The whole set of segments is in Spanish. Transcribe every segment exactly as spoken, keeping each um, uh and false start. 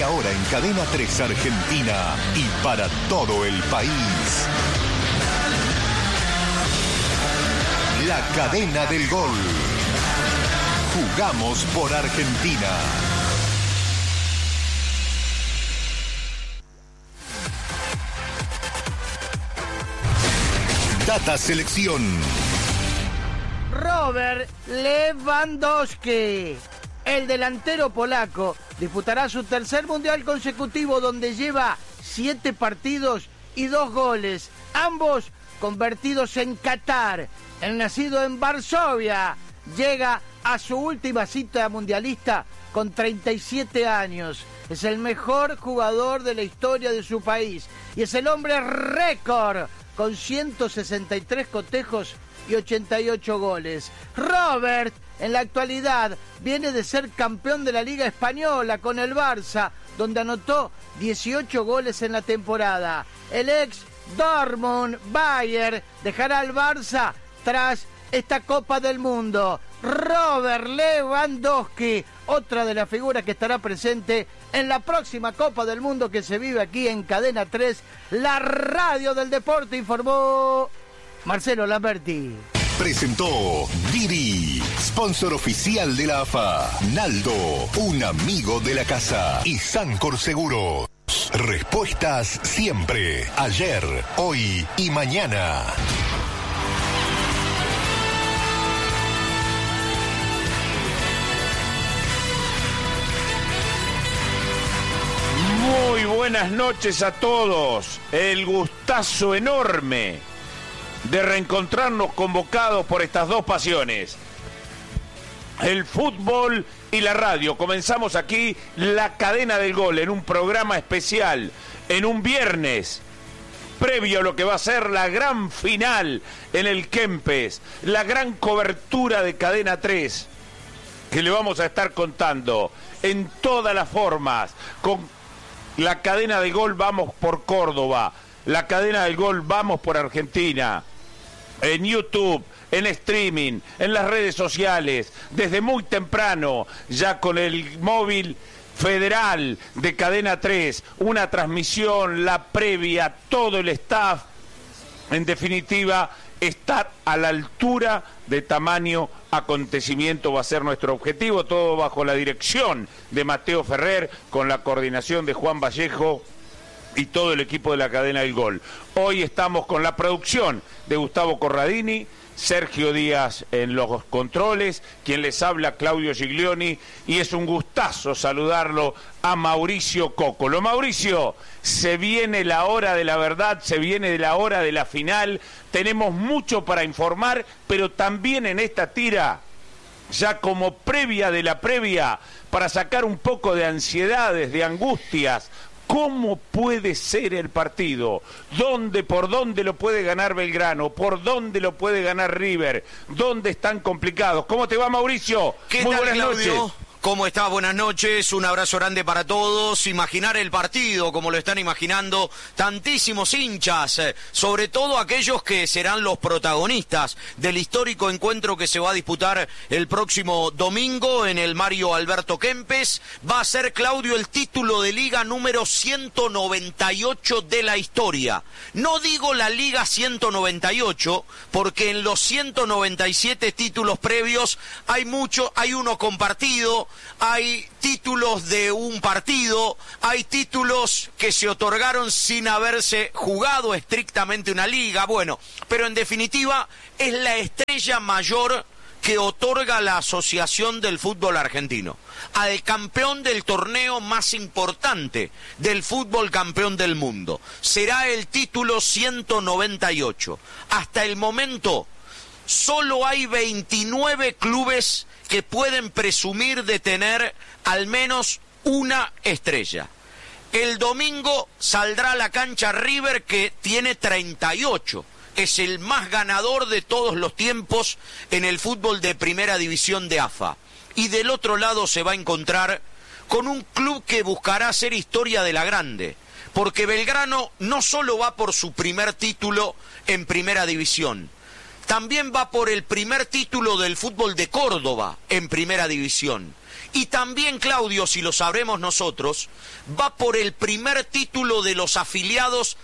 ahora en Cadena tres Argentina y para todo el país. La Cadena del Gol. Jugamos por Argentina. Data Selección. Robert Lewandowski, el delantero polaco, disputará su tercer mundial consecutivo donde lleva siete partidos y dos goles, ambos convertidos en Qatar. El nacido en Varsovia llega a su última cita mundialista con treinta y siete años. Es el mejor jugador de la historia de su país y es el hombre récord con ciento sesenta y tres cotejos y ochenta y ocho goles. Robert, en la actualidad, viene de ser campeón de la Liga Española con el Barça, donde anotó dieciocho goles en la temporada. El ex Dortmund Bayern dejará al Barça tras esta Copa del Mundo. Robert Lewandowski, otra de las figuras que estará presente en la próxima Copa del Mundo que se vive aquí en Cadena tres, la radio del deporte, informó Marcelo Lamberti. Presentó Didi, sponsor oficial de la A F A. Naldo, un amigo de la casa. Y Sancor Seguros. Respuestas siempre, ayer, hoy y mañana. Muy buenas noches a todos. El gustazo enorme de reencontrarnos convocados por estas dos pasiones, el fútbol y la radio. Comenzamos aquí la Cadena del Gol en un programa especial, en un viernes previo a lo que va a ser la gran final en el Kempes, la gran cobertura de Cadena tres que le vamos a estar contando en todas las formas. Con la Cadena del Gol vamos por Córdoba, la Cadena del Gol vamos por Argentina, en YouTube, en streaming, en las redes sociales, desde muy temprano, ya con el móvil federal de Cadena tres, una transmisión, la previa, todo el staff, en definitiva, estar a la altura de tamaño acontecimiento va a ser nuestro objetivo, todo bajo la dirección de Mateo Ferrer, con la coordinación de Juan Vallejo y todo el equipo de la Cadena del Gol. Hoy estamos con la producción de Gustavo Corradini, Sergio Díaz en los controles, quien les habla, Claudio Giglioni, y es un gustazo saludarlo a Mauricio Cocolo. Mauricio, se viene la hora de la verdad, se viene la hora de la final, tenemos mucho para informar, pero también en esta tira, ya como previa de la previa, para sacar un poco de ansiedades, de angustias. ¿Cómo puede ser el partido? ¿Dónde, por dónde lo puede ganar Belgrano? ¿Por dónde lo puede ganar River? ¿Dónde están complicados? ¿Cómo te va, Mauricio? ¿Qué Muy tal, buenas Claudio? noches. ¿Cómo estás? Buenas noches, un abrazo grande para todos. Imaginar el partido como lo están imaginando tantísimos hinchas, sobre todo aquellos que serán los protagonistas del histórico encuentro que se va a disputar el próximo domingo en el Mario Alberto Kempes. Va a ser, Claudio, el título de liga número ciento noventa y ocho de la historia. No digo la liga ciento noventa y ocho, porque en los ciento noventa y siete títulos previos hay mucho, hay uno compartido, hay títulos de un partido, hay títulos que se otorgaron sin haberse jugado estrictamente una liga, bueno, pero en definitiva es la estrella mayor que otorga la Asociación del Fútbol Argentino al campeón del torneo más importante del fútbol campeón del mundo. Será el título ciento noventa y ocho. Hasta el momento solo hay veintinueve clubes que pueden presumir de tener al menos una estrella. El domingo saldrá a la cancha River, que tiene treinta y ocho. Es el más ganador de todos los tiempos en el fútbol de primera división de A F A. Y del otro lado se va a encontrar con un club que buscará hacer historia de la grande, porque Belgrano no solo va por su primer título en primera división, también va por el primer título del fútbol de Córdoba en primera división. Y también, Claudio, si lo sabremos nosotros, va por el primer título de los afiliados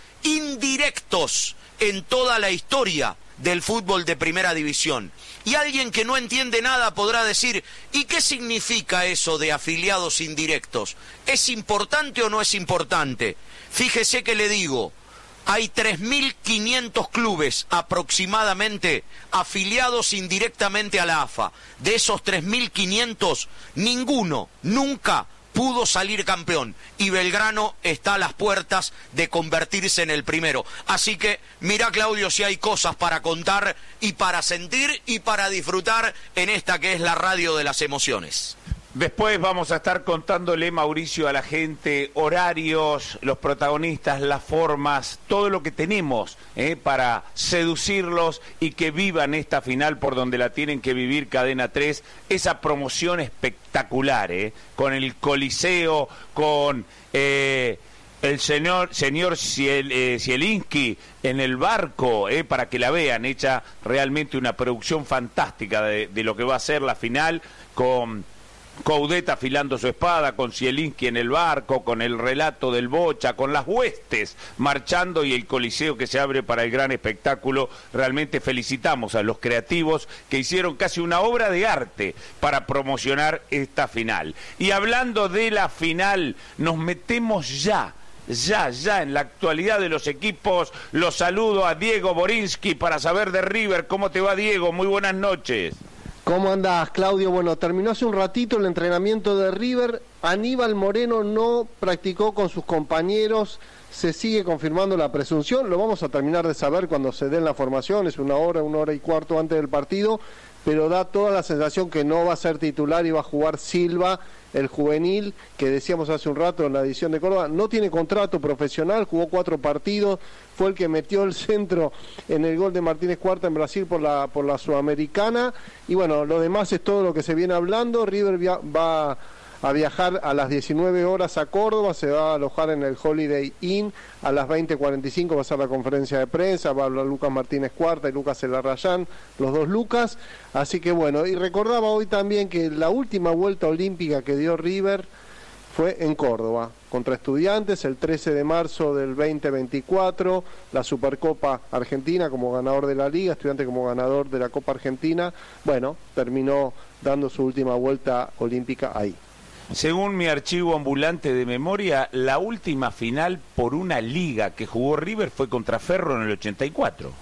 indirectos en toda la historia del fútbol de primera división. Y alguien que no entiende nada podrá decir, ¿y qué significa eso de afiliados indirectos? ¿Es importante o no es importante? Fíjese que le digo, hay tres mil quinientos clubes aproximadamente afiliados indirectamente a la A F A. De esos tres mil quinientos, ninguno nunca pudo salir campeón, y Belgrano está a las puertas de convertirse en el primero. Así que mira, Claudio, si hay cosas para contar y para sentir y para disfrutar en esta que es la radio de las emociones. Después vamos a estar contándole, Mauricio, a la gente horarios, los protagonistas, las formas, todo lo que tenemos eh, para seducirlos y que vivan esta final por donde la tienen que vivir Cadena tres, esa promoción espectacular, eh, con el Coliseo, con eh, el señor, señor Ciel, eh, Zielinski en el barco, eh, para que la vean, hecha realmente una producción fantástica de, de lo que va a ser la final, con Coudet afilando su espada, con Zielinski en el barco, con el relato del Bocha, con las huestes marchando y el Coliseo que se abre para el gran espectáculo. Realmente felicitamos a los creativos que hicieron casi una obra de arte para promocionar esta final. Y hablando de la final, nos metemos ya, ya, ya en la actualidad de los equipos. Los saludo a Diego Borinsky para saber de River. ¿Cómo te va, Diego? Muy buenas noches. ¿Cómo andás, Claudio? Bueno, terminó hace un ratito el entrenamiento de River. Aníbal Moreno no practicó con sus compañeros. Se sigue confirmando la presunción. Lo vamos a terminar de saber cuando se den la formación. Es una hora, una hora y cuarto antes del partido. Pero da toda la sensación que no va a ser titular y va a jugar Silva, el juvenil, que decíamos hace un rato en la edición de Córdoba. No tiene contrato profesional, jugó cuatro partidos, fue el que metió el centro en el gol de Martínez Cuarta en Brasil por la, por la Sudamericana. Y bueno, lo demás es todo lo que se viene hablando. River via- va a viajar a las diecinueve horas a Córdoba, se va a alojar en el Holiday Inn, a las veinte cuarenta y cinco va a ser la conferencia de prensa, va a hablar Lucas Martínez Cuarta y Lucas Elarrayán, los dos Lucas, así que bueno, y recordaba hoy también que la última vuelta olímpica que dio River fue en Córdoba, contra Estudiantes, el trece de marzo del veinte veinticuatro, la Supercopa Argentina como ganador de la Liga, Estudiantes como ganador de la Copa Argentina, bueno, terminó dando su última vuelta olímpica ahí. Según mi archivo ambulante de memoria, la última final por una liga que jugó River fue contra Ferro en el ochenta y cuatro.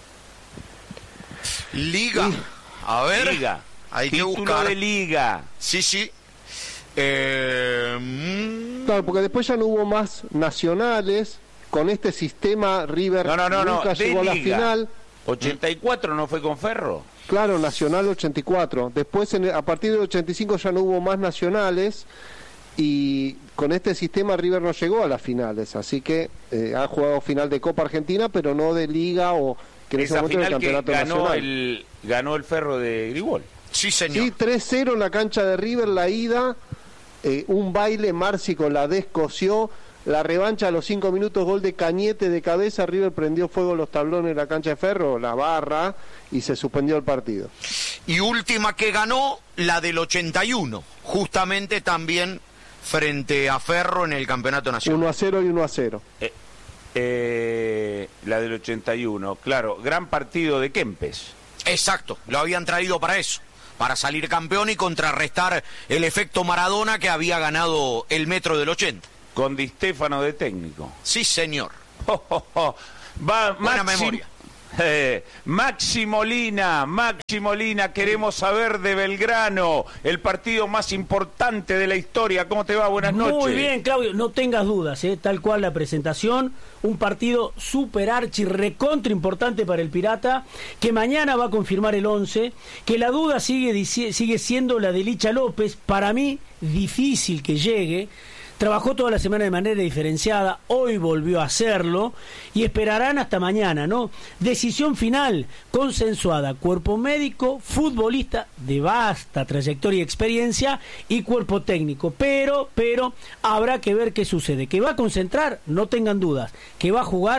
Liga. A ver. Liga. Hay que Título buscar. de liga. Sí, sí. Eh, mm... Claro, porque después ya no hubo más nacionales. Con este sistema River No, no, no, nunca no, llegó a la liga. final. ochenta y cuatro no fue con Ferro. Claro, Nacional ochenta y cuatro. Después, en el, a partir del ochenta y cinco ya no hubo más nacionales y con este sistema River no llegó a las finales. Así que eh, ha jugado final de Copa Argentina, pero no de Liga o que en ese Esa momento era el final que campeonato ganó nacional. el, ganó el Ferro de Grigol. Sí, señor. Sí, tres cero en la cancha de River, la ida, eh, un baile, Márcico la descoció. La revancha a los cinco minutos, gol de Cañete de cabeza, River prendió fuego los tablones de la cancha de Ferro, la barra, y se suspendió el partido. Y última que ganó, la del ochenta y uno, justamente también frente a Ferro en el Campeonato Nacional. uno a cero y uno a cero. Eh, eh, la del ochenta y uno, claro, gran partido de Kempes. Exacto, lo habían traído para eso, para salir campeón y contrarrestar el efecto Maradona que había ganado el Metro del ochenta. Con Di Stéfano de técnico. Sí, señor. Oh, oh, oh. Va, Buena Maxi, memoria. Eh, Maxi Molina, Maxi Molina, queremos saber de Belgrano, el partido más importante de la historia. ¿Cómo te va? Buenas noches. Muy bien, Claudio, no tengas dudas, ¿eh? Tal cual la presentación, un partido super archi recontra importante para el Pirata, que mañana va a confirmar el once, que la duda sigue, sigue siendo la de Licha López, para mí difícil que llegue. Trabajó toda la semana de manera diferenciada, hoy volvió a hacerlo y esperarán hasta mañana, ¿no? Decisión final, consensuada, cuerpo médico, futbolista de vasta trayectoria y experiencia y cuerpo técnico, pero, pero habrá que ver qué sucede. Que va a concentrar, no tengan dudas, que va a jugar,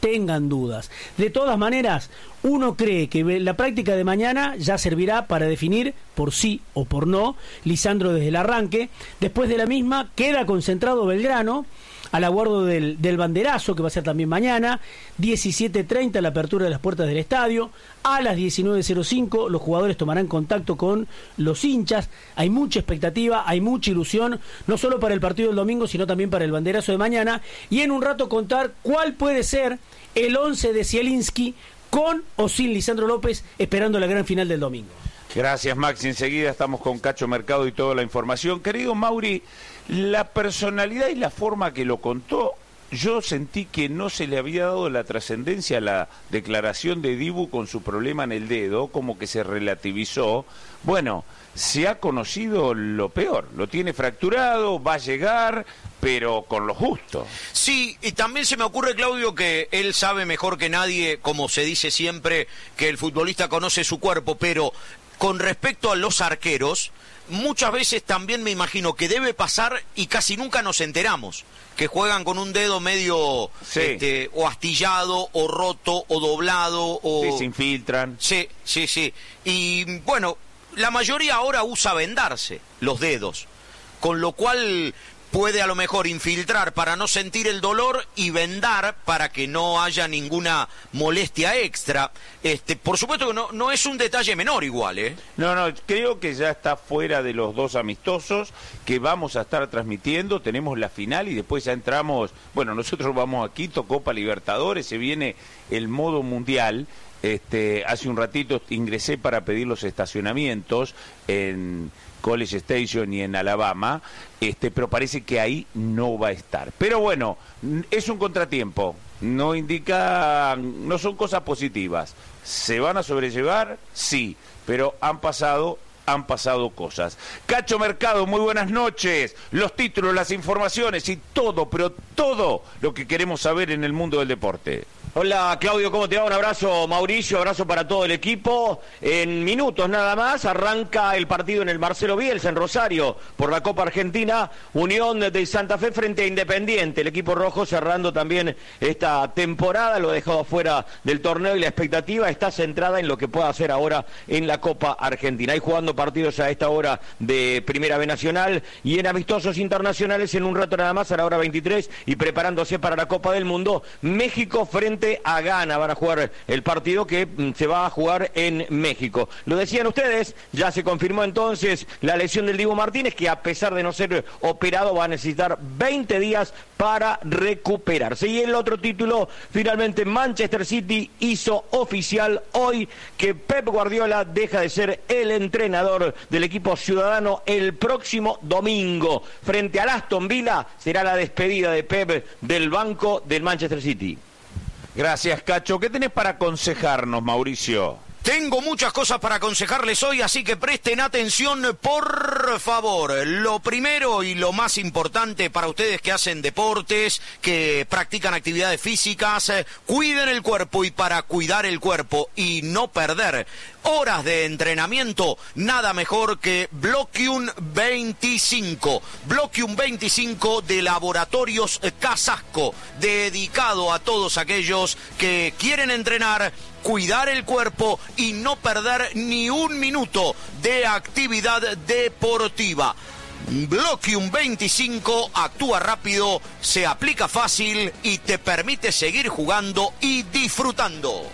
tengan dudas. De todas maneras, uno cree que la práctica de mañana ya servirá para definir por sí o por no Lisandro desde el arranque. Después de la misma queda concentrado Belgrano al aguardo del, del banderazo, que va a ser también mañana, diecisiete treinta la apertura de las puertas del estadio, a las diecinueve cero cinco los jugadores tomarán contacto con los hinchas, hay mucha expectativa, hay mucha ilusión, no solo para el partido del domingo, sino también para el banderazo de mañana, y en un rato contar cuál puede ser el once de Zielinski, con o sin Lisandro López, esperando la gran final del domingo. Gracias, Maxi. Enseguida estamos con Cacho Mercado y toda la información. Querido Mauri, la personalidad y la forma que lo contó, yo sentí que no se le había dado la trascendencia a la declaración de Dibu con su problema en el dedo, como que se relativizó. Bueno, se ha conocido lo peor, lo tiene fracturado, va a llegar, pero con lo justo. Sí, y también se me ocurre, Claudio, que él sabe mejor que nadie, como se dice siempre, que el futbolista conoce su cuerpo, pero con respecto a los arqueros, muchas veces también me imagino que debe pasar y casi nunca nos enteramos, que juegan con un dedo medio sí. este, o astillado, o roto, o doblado, o... Sí, se infiltran. Sí, sí, sí. Y bueno, la mayoría ahora usa vendarse los dedos, con lo cual puede a lo mejor infiltrar para no sentir el dolor y vendar para que no haya ninguna molestia extra. Este, por supuesto que no, no es un detalle menor igual, ¿eh? No, no, creo que ya está fuera de los dos amistosos que vamos a estar transmitiendo. Tenemos la final y después ya entramos, bueno, nosotros vamos a Quito, Copa Libertadores, se viene el modo mundial. Este, hace un ratito ingresé para pedir los estacionamientos en College Station y en Alabama, este, pero parece que ahí no va a estar. Pero bueno, es un contratiempo, no indica, no son cosas positivas. ¿Se van a sobrellevar? Sí, pero han pasado, han pasado cosas. Cacho Mercado, muy buenas noches. Los títulos, las informaciones y todo, pero todo lo que queremos saber en el mundo del deporte. Hola Claudio, ¿cómo te va? Un abrazo Mauricio, abrazo para todo el equipo. En minutos nada más arranca el partido en el Marcelo Bielsa en Rosario por la Copa Argentina, Unión de Santa Fe frente a Independiente, el equipo rojo cerrando también esta temporada, lo ha dejado fuera del torneo y la expectativa está centrada en lo que pueda hacer ahora en la Copa Argentina. Hay jugando partidos a esta hora de Primera B Nacional y en amistosos internacionales en un rato nada más a la hora veintitrés y preparándose para la Copa del Mundo, México frente a Ghana, van a jugar el partido que se va a jugar en México. Lo decían ustedes, ya se confirmó entonces la lesión del Dibu Martínez, que a pesar de no ser operado va a necesitar veinte días para recuperarse. Y el otro título, finalmente Manchester City hizo oficial hoy que Pep Guardiola deja de ser el entrenador del equipo ciudadano el próximo domingo. Frente al Aston Villa será la despedida de Pep del banco del Manchester City. Gracias, Cacho. ¿Qué tenés para aconsejarnos, Mauricio? Tengo muchas cosas para aconsejarles hoy, así que presten atención, por favor. Lo primero y lo más importante para ustedes que hacen deportes, que practican actividades físicas, eh, cuiden el cuerpo, y para cuidar el cuerpo y no perder horas de entrenamiento, nada mejor que Bloquium veinticinco. Bloquium veinticinco de Laboratorios Casasco, dedicado a todos aquellos que quieren entrenar, cuidar el cuerpo y no perder ni un minuto de actividad deportiva. Bloquium veinticinco actúa rápido, se aplica fácil y te permite seguir jugando y disfrutando.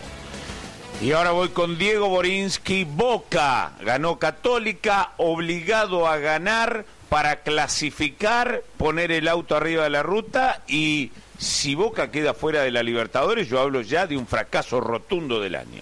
Y ahora voy con Diego Borinsky. Boca ganó Católica, obligado a ganar para clasificar, poner el auto arriba de la ruta, y si Boca queda fuera de la Libertadores, yo hablo ya de un fracaso rotundo del año.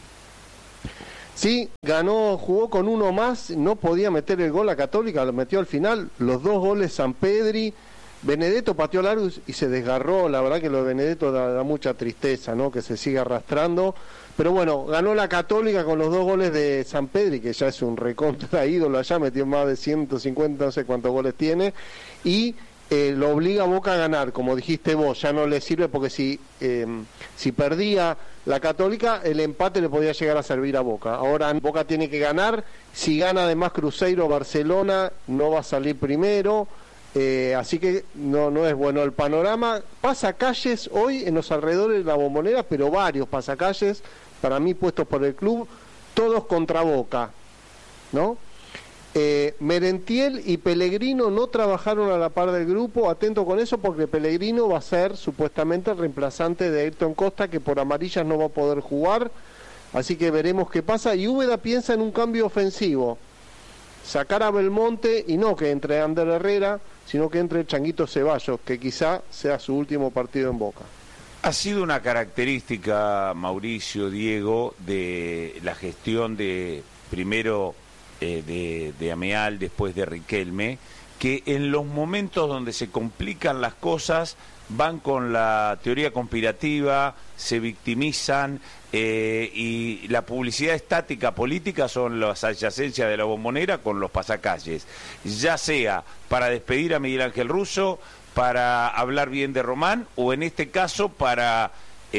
Sí, ganó, jugó con uno más, no podía meter el gol a Católica, lo metió al final, los dos goles Sampedri, Benedetto pateó largo y se desgarró. La verdad que lo de Benedetto da, da mucha tristeza, ¿no? Que se siga arrastrando. Pero bueno, ganó la Católica con los dos goles de Sampedri, que ya es un recontra ídolo allá, metió más de ciento cincuenta, no sé cuántos goles tiene, y eh, lo obliga a Boca a ganar, como dijiste vos, ya no le sirve porque si, eh, si perdía la Católica, el empate le podía llegar a servir a Boca. Ahora Boca tiene que ganar, si gana además Cruzeiro o Barcelona, no va a salir primero. Eh, así que no, no es bueno el panorama. Pasacalles hoy en los alrededores de la Bombonera, pero varios pasacalles, para mí puestos por el club, todos contra Boca, ¿no? Eh, Merentiel y Pellegrino no trabajaron a la par del grupo, atento con eso porque Pellegrino va a ser supuestamente el reemplazante de Ayrton Costa, que por amarillas no va a poder jugar, así que veremos qué pasa. Y Úbeda piensa en un cambio ofensivo, sacar a Belmonte y no que entre Ander Herrera, sino que entre Changuito Ceballos, que quizá sea su último partido en Boca. Ha sido una característica, Mauricio, Diego, de la gestión de primero eh, de, de Ameal, después de Riquelme, que en los momentos donde se complican las cosas van con la teoría conspirativa, se victimizan eh, y la publicidad estática política son las adyacencias de la Bombonera con los pasacalles, ya sea para despedir a Miguel Ángel Russo, para hablar bien de Román, o en este caso para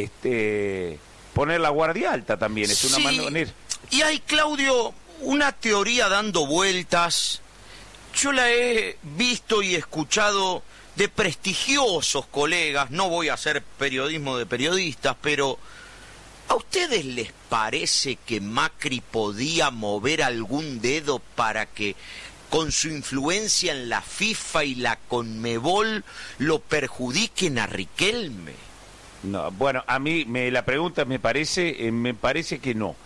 este poner la guardia alta también, es una sí, manera. Y hay, Claudio, una teoría dando vueltas, yo la he visto y escuchado de prestigiosos colegas, no voy a hacer periodismo de periodistas, pero ¿a ustedes les parece que Macri podía mover algún dedo para que con su influencia en la FIFA y la Conmebol lo perjudiquen a Riquelme? No, bueno, a mí me, la pregunta me parece, eh, me parece que no.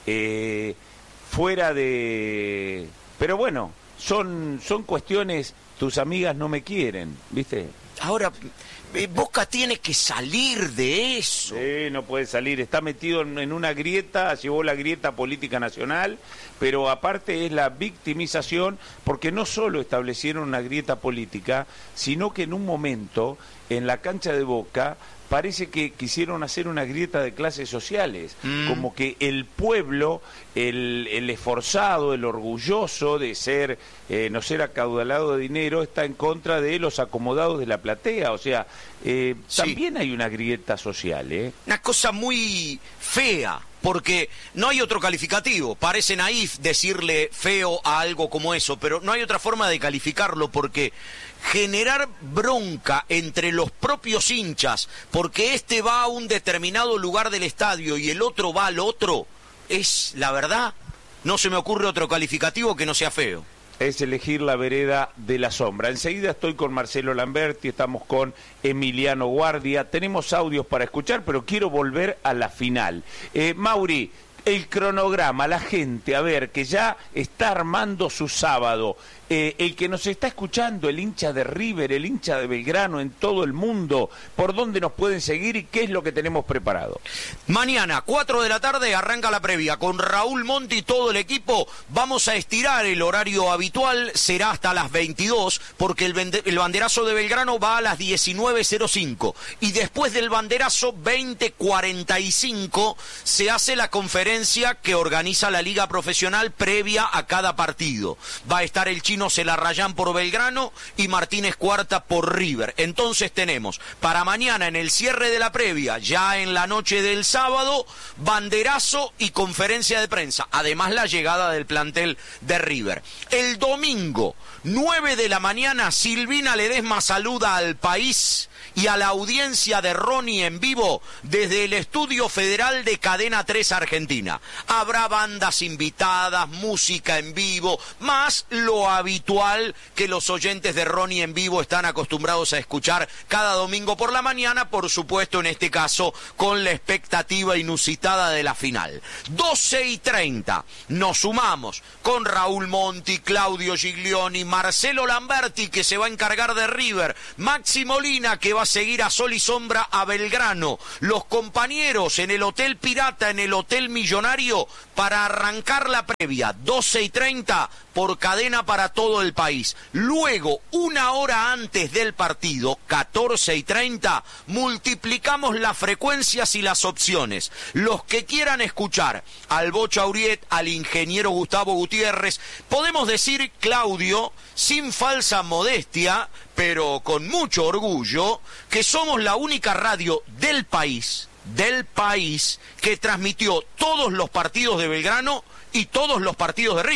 Eh, fuera de... Pero bueno, son, son cuestiones, tus amigas no me quieren, ¿viste? Ahora, eh, Boca tiene que salir de eso. Sí, no puede salir, está metido en, en una grieta, llevó la grieta política nacional, pero aparte es la victimización, porque no solo establecieron una grieta política, sino que en un momento, en la cancha de Boca, parece que quisieron hacer una grieta de clases sociales, mm. como que el pueblo, el, el esforzado, el orgulloso de ser, eh, no ser acaudalado de dinero, está en contra de los acomodados de la platea, o sea, eh, sí. También hay una grieta social, ¿eh? Una cosa muy fea, porque no hay otro calificativo, parece naif decirle feo a algo como eso, pero no hay otra forma de calificarlo, porque generar bronca entre los propios hinchas, porque este va a un determinado lugar del estadio y el otro va al otro, es, la verdad, no se me ocurre otro calificativo que no sea feo. Es elegir la vereda de la sombra. Enseguida estoy con Marcelo Lamberti, estamos con Emiliano Guardia, tenemos audios para escuchar, pero quiero volver a la final. Eh, Mauri, el cronograma, la gente, a ver, que ya está armando su sábado. Eh, el que nos está escuchando, el hincha de River, el hincha de Belgrano en todo el mundo, ¿por dónde nos pueden seguir y qué es lo que tenemos preparado? Mañana, cuatro de la tarde, arranca la previa con Raúl Monti y todo el equipo. Vamos a estirar el horario habitual, será hasta las veintidós, porque el, el banderazo de Belgrano va a las diecinueve cero cinco. Y después del banderazo, veinte cuarenta y cinco, se hace la conferencia que organiza la Liga Profesional previa a cada partido. Va a estar el Chino Celarrayán por Belgrano y Martínez Cuarta por River. Entonces tenemos para mañana en el cierre de la previa, ya en la noche del sábado, banderazo y conferencia de prensa. Además la llegada del plantel de River. El domingo, nueve de la mañana, Silvina Ledesma saluda al país y a la audiencia de Ronnie en vivo desde el Estudio Federal de Cadena tres Argentina. Habrá bandas invitadas, música en vivo, más lo habitual que los oyentes de Ronnie en vivo están acostumbrados a escuchar cada domingo por la mañana, por supuesto en este caso con la expectativa inusitada de la final. doce y treinta nos sumamos con Raúl Monti, Claudio Giglioni, Marcelo Lamberti que se va a encargar de River, Maxi Molina que va a seguir a sol y sombra a Belgrano, los compañeros en el Hotel Pirata, en el Hotel Millonario, para arrancar la previa, doce y treinta por cadena para todo el país. Luego, una hora antes del partido, catorce y treinta, multiplicamos las frecuencias y las opciones. Los que quieran escuchar al Bocha Uriet, al ingeniero Gustavo Gutiérrez, podemos decir, Claudio, sin falsa modestia, pero con mucho orgullo, que somos la única radio del país, del país, que transmitió todos los partidos de Belgrano y todos los partidos de River.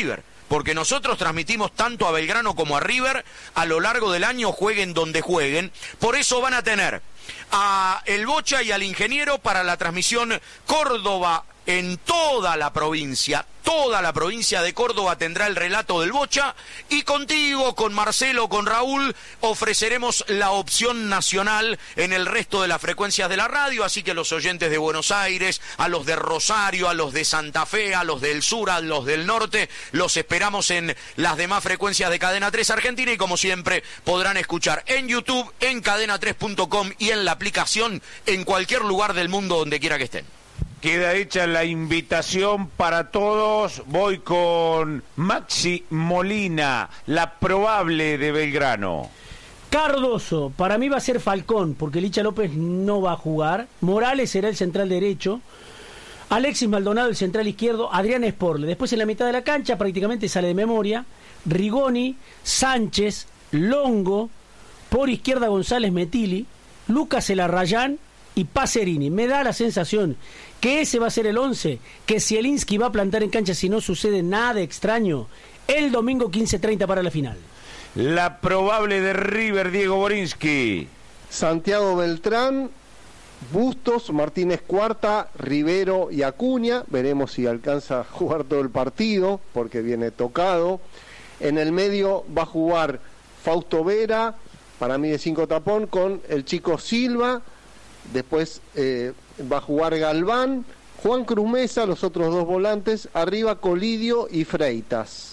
porque nosotros transmitimos tanto a Belgrano como a River a lo largo del año, jueguen donde jueguen. Por eso van a tener a el Bocha y al Ingeniero para la transmisión Córdoba en toda la provincia. Toda la provincia de Córdoba tendrá el relato del Bocha, y contigo, con Marcelo, con Raúl, ofreceremos la opción nacional en el resto de las frecuencias de la radio, así que los oyentes de Buenos Aires, a los de Rosario, a los de Santa Fe, a los del sur, a los del norte, los esperamos en las demás frecuencias de Cadena tres Argentina, y como siempre podrán escuchar en YouTube, en cadena tres punto com y en la aplicación en cualquier lugar del mundo donde quiera que estén. Queda hecha la invitación para todos. Voy con Maxi Molina, la probable de Belgrano. Cardoso, para mí va a ser Falcón, porque Licha López no va a jugar. Morales será el central derecho. Alexis Maldonado el central izquierdo. Adrián Sporle. Después en la mitad de la cancha prácticamente sale de memoria. Rigoni, Sánchez, Longo. Por izquierda González Metili. Lucas Elarrayán y Pacerini. Me da la sensación que ese va a ser el once, que Zielinski va a plantar en cancha si no sucede nada extraño el domingo quince treinta para la final. La probable de River, Diego Borinsky. Santiago Beltrán, Bustos, Martínez Cuarta, Rivero y Acuña. Veremos si alcanza a jugar todo el partido, porque viene tocado. En el medio va a jugar Fausto Vera, para mí de cinco tapón, con el chico Silva. Después eh, va a jugar Galván, Juan Cruz Mesa, los otros dos volantes, arriba Colidio y Freitas.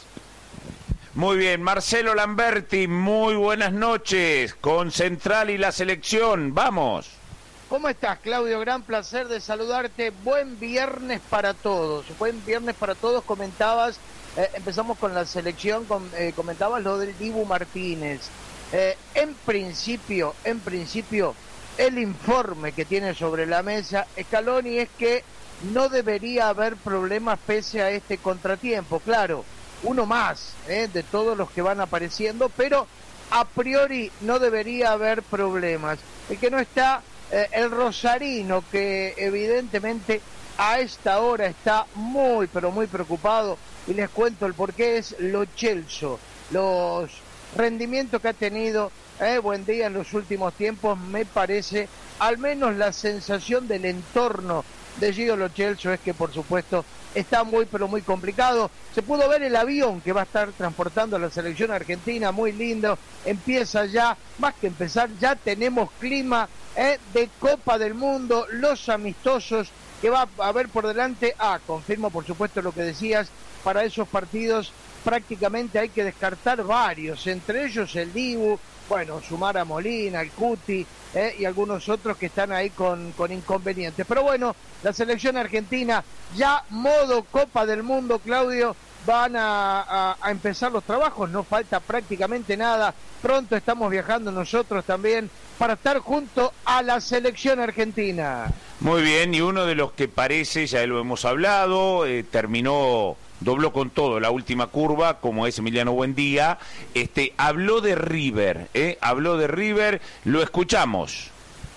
Muy bien, Marcelo Lamberti, muy buenas noches, con Central y la selección, vamos. ¿Cómo estás, Claudio? Gran placer de saludarte. Buen viernes para todos. Buen viernes para todos. Comentabas, eh, empezamos con la selección, con, eh, comentabas lo del Dibu Martínez. Eh, en principio, en principio, el informe que tiene sobre la mesa Scaloni es que no debería haber problemas pese a este contratiempo. Claro, uno más eh, de todos los que van apareciendo, pero a priori no debería haber problemas. El que no está, eh, el rosarino, que evidentemente a esta hora está muy, pero muy preocupado, y les cuento el porqué, es Lo Celso. Los rendimientos que ha tenido Eh, buen día en los últimos tiempos, me parece, al menos la sensación del entorno de Gio Lo Celso es que, por supuesto, está muy, pero muy complicado. Se pudo ver el avión que va a estar transportando a la selección argentina, muy lindo. Empieza ya, más que empezar, ya tenemos clima eh, de Copa del Mundo, los amistosos que va a haber por delante. Ah, confirmo, por supuesto, lo que decías, para esos partidos prácticamente hay que descartar varios, entre ellos el Dibu, bueno, sumar a Molina, el Cuti eh, y algunos otros que están ahí con, con inconvenientes. Pero bueno, la selección argentina ya modo Copa del Mundo, Claudio, van a, a, a empezar los trabajos, no falta prácticamente nada. Pronto estamos viajando nosotros también para estar junto a la selección argentina. Muy bien, y uno de los que parece, ya lo hemos hablado, eh, terminó... dobló con todo la última curva, como es Emiliano Buendía. Este, habló de River, ¿eh? habló de River, lo escuchamos.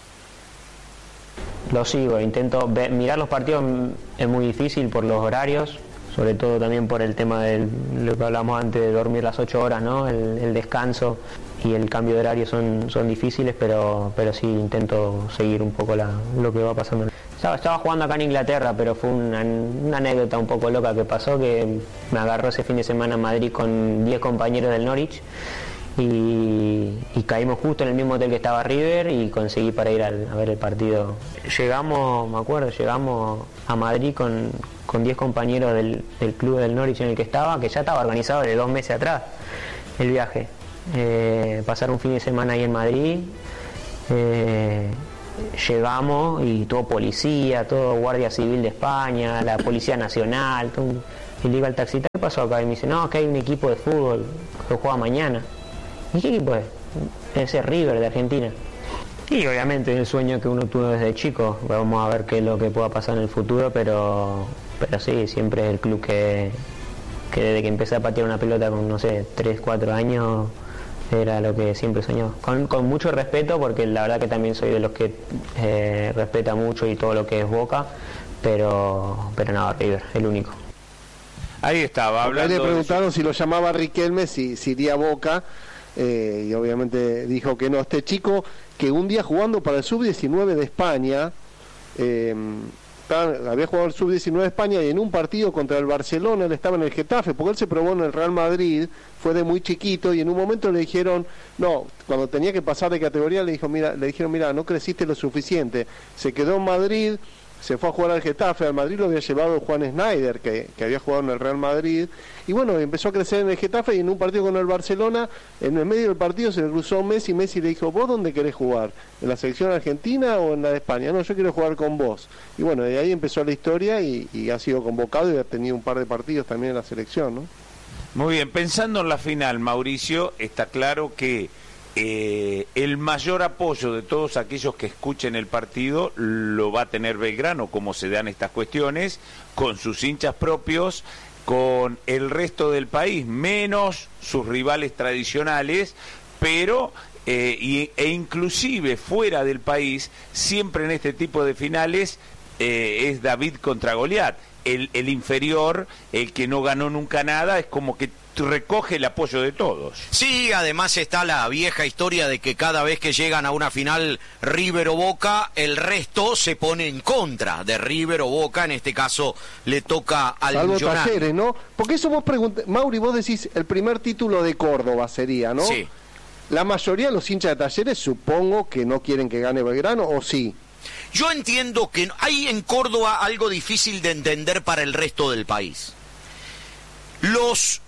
Lo sigo, intento ver, mirar los partidos es muy difícil por los horarios, sobre todo también por el tema de lo que hablamos antes de dormir las ocho horas, ¿no? El, el descanso y el cambio de horario son, son difíciles, pero, pero sí intento seguir un poco la, lo que va pasando. Estaba, estaba jugando acá en Inglaterra, pero fue una, una anécdota un poco loca que pasó, que me agarró ese fin de semana en Madrid con diez compañeros del Norwich y, y caímos justo en el mismo hotel que estaba River y conseguí para ir al, a ver el partido. Llegamos, me acuerdo, llegamos a Madrid con, con diez compañeros del, del club del Norwich en el que estaba, que ya estaba organizado de dos meses atrás el viaje. Eh, pasar un fin de semana ahí en Madrid. Eh, Llegamos y todo policía, todo Guardia Civil de España, la Policía Nacional, todo un... y le digo al taxista, ¿qué pasó acá? Y me dice, no, que hay un equipo de fútbol que juega mañana. ¿Y qué equipo es? Ese River de Argentina. Y obviamente es el sueño que uno tuvo desde chico. Vamos a ver qué es lo que pueda pasar en el futuro, pero pero sí, siempre es el club que, que desde que empecé a patear una pelota con, no sé, tres, cuatro años... era lo que siempre soñaba, con, con mucho respeto, porque la verdad que también soy de los que eh, respeta mucho y todo lo que es Boca, pero pero no, River, el único. Ahí estaba, Porque hablando. ahí le preguntaron si lo llamaba Riquelme, si, si iría a Boca, eh, y obviamente dijo que no. Este chico que un día jugando para el sub diecinueve de España, eh, estaba, había jugado el sub diecinueve de España y en un partido contra el Barcelona él estaba en el Getafe, porque él se probó en el Real Madrid, fue de muy chiquito y en un momento le dijeron, no, cuando tenía que pasar de categoría le dijo, mira, le dijeron, mira, no creciste lo suficiente. Se quedó en Madrid, se fue a jugar al Getafe, al Madrid lo había llevado Juan Schneider, que, que había jugado en el Real Madrid, y bueno, empezó a crecer en el Getafe y en un partido con el Barcelona, en el medio del partido se le cruzó Messi, Messi le dijo, ¿vos dónde querés jugar? ¿En la selección argentina o en la de España? No, yo quiero jugar con vos. Y bueno, de ahí empezó la historia y, y ha sido convocado y ha tenido un par de partidos también en la selección, ¿no? Muy bien, pensando en la final, Mauricio, está claro que Eh, el mayor apoyo de todos aquellos que escuchen el partido lo va a tener Belgrano, como se dan estas cuestiones, con sus hinchas propios, con el resto del país, menos sus rivales tradicionales, pero eh, y, e inclusive fuera del país, siempre en este tipo de finales eh, es David contra Goliat. El, el inferior, el que no ganó nunca nada, es como que recoge el apoyo de todos. Sí, además está la vieja historia de que cada vez que llegan a una final River o Boca, el resto se pone en contra de River o Boca, en este caso le toca al Salvo Millonario. Talleres, ¿no? Porque eso vos preguntas, Mauri, vos decís el primer título de Córdoba sería, ¿no? Sí. La mayoría de los hinchas de Talleres supongo que no quieren que gane Belgrano, ¿o sí? Yo entiendo que hay en Córdoba algo difícil de entender para el resto del país. Los